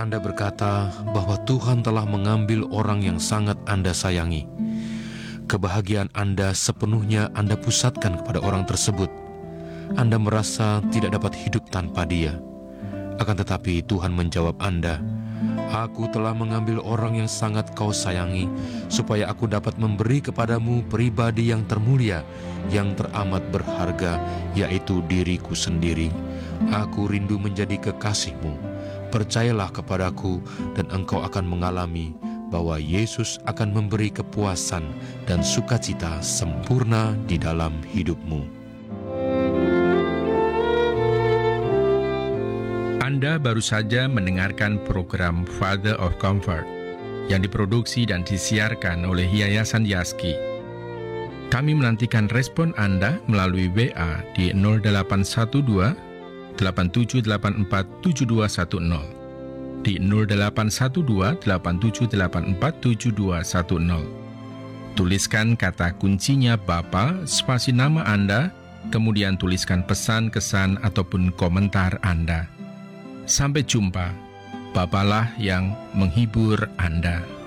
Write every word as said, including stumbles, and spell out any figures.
Anda berkata bahwa Tuhan telah mengambil orang yang sangat Anda sayangi. Kebahagiaan Anda sepenuhnya Anda pusatkan kepada orang tersebut. Anda merasa tidak dapat hidup tanpa dia. Akan tetapi Tuhan menjawab Anda, "Aku telah mengambil orang yang sangat kau sayangi, supaya aku dapat memberi kepadamu pribadi yang termulia, yang teramat berharga, yaitu diriku sendiri. Aku rindu menjadi kekasihmu. Percayalah kepadaku, dan engkau akan mengalami bahwa Yesus akan memberi kepuasan dan sukacita sempurna di dalam hidupmu." Anda baru saja mendengarkan program Father of Comfort yang diproduksi dan disiarkan oleh Yayasan Yaski. Kami menantikan respon Anda melalui W A di nol delapan satu dua delapan tujuh delapan empat tujuh dua satu nol, di nol delapan satu dua delapan tujuh delapan empat tujuh dua satu nol. Tuliskan kata kuncinya Bapa, spasi nama Anda, kemudian tuliskan pesan, kesan, ataupun komentar Anda. Sampai jumpa, Bapalah yang menghibur Anda.